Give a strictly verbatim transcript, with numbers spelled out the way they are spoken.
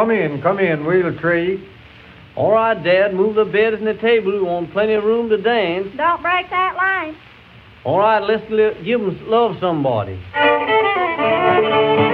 come in, come in. We'll trade. All right, Dad, move the beds and the table. We want plenty of room to dance. Don't break that line. All right, let's li- give 'em love somebody.